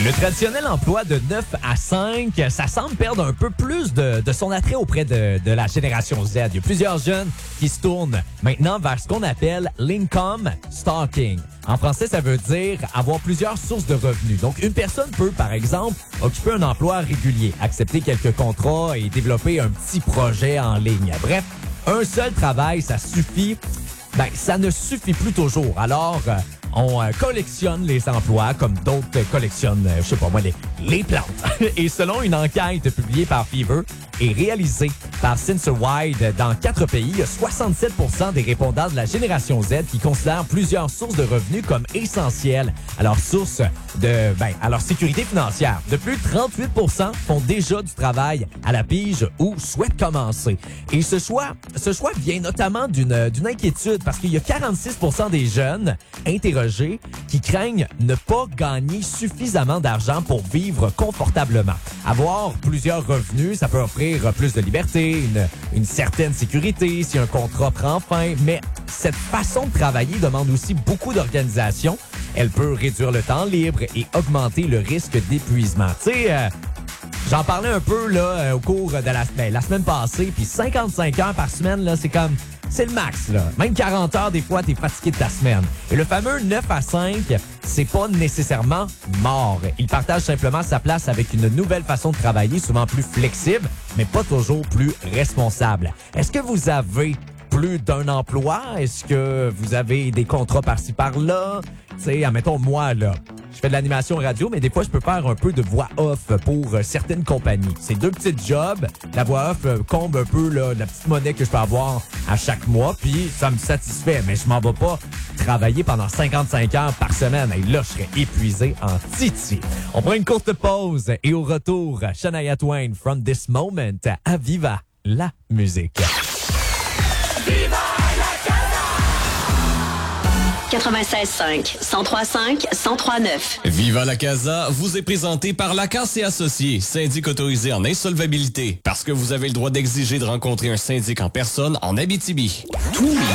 Le traditionnel emploi de 9 à 5, ça semble perdre un peu plus de son attrait auprès de la génération Z. Il y a plusieurs jeunes qui se tournent maintenant vers ce qu'on appelle l'income stocking. En français, ça veut dire avoir plusieurs sources de revenus. Donc, une personne peut, par exemple, occuper un emploi régulier, accepter quelques contrats et développer un petit projet en ligne. Bref, un seul travail, ça suffit. Ben, ça ne suffit plus toujours. Alors, on collectionne les emplois comme d'autres collectionnent, je sais pas moi, les plantes. Et selon une enquête publiée par Fever et réalisée par SensorWide dans 4 pays, il y a 67% des répondants de la génération Z qui considèrent plusieurs sources de revenus comme essentielles à leur à leur sécurité financière. De plus, 38% font déjà du travail à la pige ou souhaitent commencer. Et ce choix vient notamment d'une inquiétude parce qu'il y a 46% des jeunes interrogés qui craignent ne pas gagner suffisamment d'argent pour vivre confortablement. Avoir plusieurs revenus, ça peut offrir plus de liberté, une certaine sécurité si un contrat prend fin, mais cette façon de travailler demande aussi beaucoup d'organisation. Elle peut réduire le temps libre et augmenter le risque d'épuisement. Tu sais, j'en parlais un peu là au cours de la semaine passée, puis 55 heures par semaine, là, c'est le max, là. Même 40 heures, des fois, t'es fatigué de ta semaine. Et le fameux 9 à 5, c'est pas nécessairement mort. Il partage simplement sa place avec une nouvelle façon de travailler, souvent plus flexible, mais pas toujours plus responsable. Est-ce que vous avez plus d'un emploi? Est-ce que vous avez des contrats par-ci, par-là? Tu sais, admettons, moi, là, je fais de l'animation radio, mais des fois, je peux faire un peu de voix off pour certaines compagnies. C'est 2 petits jobs. La voix off comble un peu là, la petite monnaie que je peux avoir à chaque mois, puis ça me satisfait. Mais je m'en vais pas travailler pendant 55 heures par semaine. Et là, je serais épuisé en titi. On prend une courte pause et au retour, Shania Twain, From This Moment, à Viva la musique. Viva la Casa! 96.5, 103.5, 103.9. Viva la Casa vous est présenté par Lacasse et Associés, syndic autorisé en insolvabilité. Parce que vous avez le droit d'exiger de rencontrer un syndic en personne en Abitibi. Tous les